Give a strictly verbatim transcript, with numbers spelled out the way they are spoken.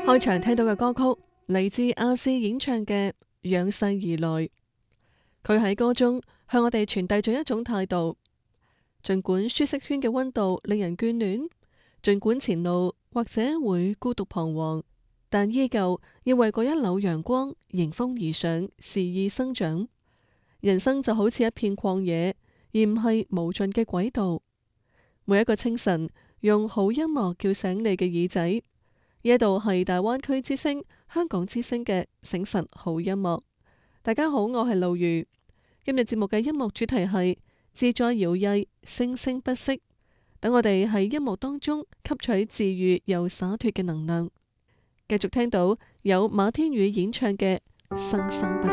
開場聽到嘅歌曲嚟自亞視演唱嘅《仰世而來》，佢喺歌中向我哋傳遞咗一種態度。儘管舒適圈嘅溫度令人眷戀，儘管前路或者會孤獨彷徨，但依舊要為嗰一縷陽光迎風而上，肆意生長。人生就好似一片曠野，而唔係無盡嘅軌道。每一個清晨，用好音樂叫醒你嘅耳仔。呢一度係大灣區之聲、香港之聲嘅醒晨好音樂。大家好，我係路如。今日節目嘅音樂主題係自在搖曳，聲聲不息。等我哋喺音樂當中吸取治癒又灑脫嘅能量。繼續聽到有馬天宇演唱嘅《生生不息》。